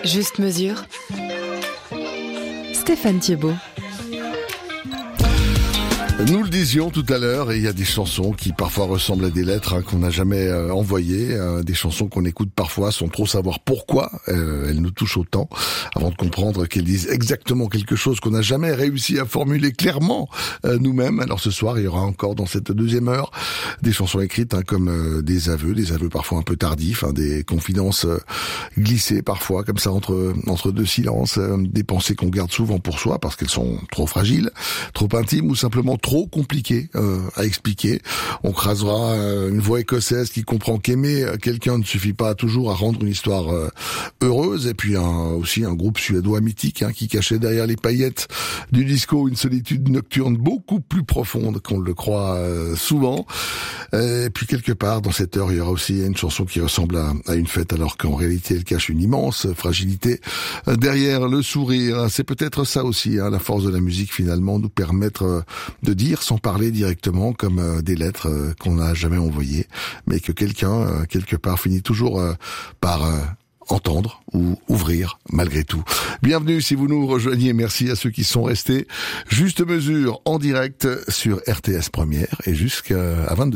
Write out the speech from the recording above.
Juste mesure. Stéphane Thiebaud. Nous le disions tout à l'heure, et il y a des chansons qui parfois ressemblent à des lettres qu'on n'a jamais envoyées, des chansons qu'on écoute parfois sans trop savoir pourquoi elles nous touchent autant, avant de comprendre qu'elles disent exactement quelque chose qu'on n'a jamais réussi à formuler clairement nous-mêmes. Alors ce soir, il y aura encore dans cette deuxième heure des chansons écrites comme des aveux parfois un peu tardifs, des confidences glissées parfois comme ça entre deux silences, des pensées qu'on garde souvent pour soi parce qu'elles sont trop fragiles, trop intimes ou simplement trop compliqué à expliquer. On crasera une voix écossaise qui comprend qu'aimer quelqu'un ne suffit pas toujours à rendre une histoire heureuse, et puis aussi un groupe suédois mythique qui cachait derrière les paillettes du disco une solitude nocturne beaucoup plus profonde qu'on le croit souvent. Et puis quelque part dans cette heure, il y aura aussi une chanson qui ressemble à une fête, alors qu'en réalité elle cache une immense fragilité derrière le sourire. C'est peut-être ça aussi, la force de la musique finalement, nous permettre de dire sans parler directement, comme des lettres qu'on n'a jamais envoyées, mais que quelqu'un quelque part finit toujours par entendre ou ouvrir malgré tout. Bienvenue si vous nous rejoignez, merci à ceux qui sont restés. Juste mesure en direct sur RTS Première et jusqu'à 22h.